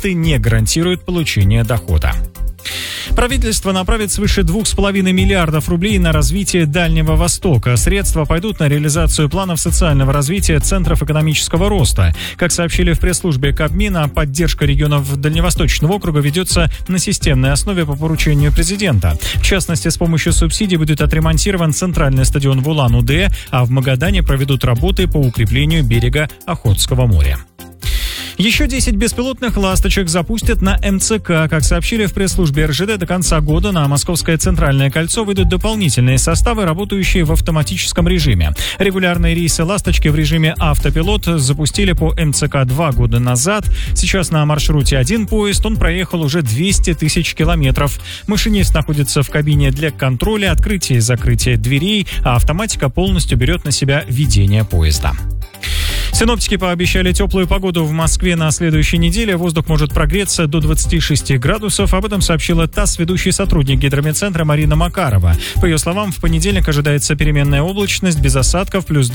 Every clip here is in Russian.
кредиты не гарантируют получение дохода. Правительство направит свыше 2,5 миллиардов рублей на развитие Дальнего Востока. Средства пойдут на реализацию планов социального развития центров экономического роста. Как сообщили в пресс-службе Кабмина, поддержка регионов Дальневосточного округа ведется на системной основе по поручению президента. В частности, с помощью субсидий будет отремонтирован центральный стадион в Улан-Удэ, а в Магадане проведут работы по укреплению берега Охотского моря. Еще 10 беспилотных «Ласточек» запустят на МЦК. Как сообщили в пресс-службе РЖД, до конца года на Московское центральное кольцо выйдут дополнительные составы, работающие в автоматическом режиме. Регулярные рейсы «Ласточки» в режиме автопилот запустили по МЦК 2 года назад. Сейчас на маршруте один поезд, он проехал уже 200 тысяч километров. Машинист находится в кабине для контроля, открытия и закрытия дверей, а автоматика полностью берет на себя ведение поезда. Синоптики пообещали теплую погоду в Москве на следующей неделе. Воздух может прогреться до 26 градусов. Об этом сообщила ТАСС ведущий сотрудник гидрометцентра Марина Макарова. По ее словам, в понедельник ожидается переменная облачность без осадков плюс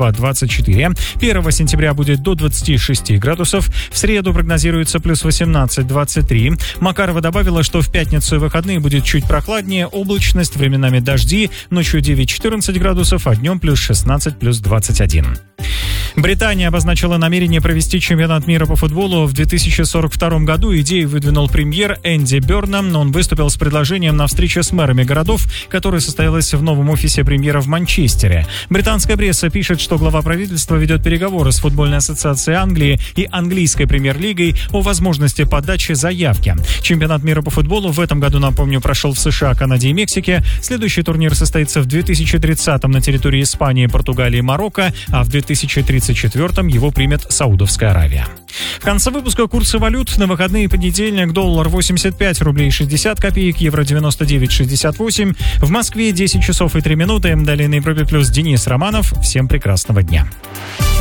22-24. 1 сентября будет до 26 градусов. В среду прогнозируется плюс 18-23. Макарова добавила, что в пятницу и выходные будет чуть прохладнее. Облачность, временами дожди. Ночью 9-14 градусов, а днем плюс 16, плюс 21. Британия обозначила намерение провести чемпионат мира по футболу в 2042 году. Идею выдвинул премьер Энди Бернам. Он выступил с предложением на встрече с мэрами городов, которая состоялась в новом офисе премьера в Манчестере. Британская пресса пишет, что глава правительства ведет переговоры с футбольной ассоциацией Англии и английской премьер-лигой о возможности подачи заявки. Чемпионат мира по футболу в этом году, напомню, прошел в США, Канаде и Мексике. Следующий турнир состоится в 2030-м на территории Испании, Португалии и Марокко, а в 2034-м его примет Саудовская Аравия. В конце выпуска курсы валют. На выходные и понедельник доллар 85 рублей 60 копеек, евро 99,68. В Москве 10 часов и 3 минуты. Далее на Европе плюс Денис Романов. Всем прекрасного дня.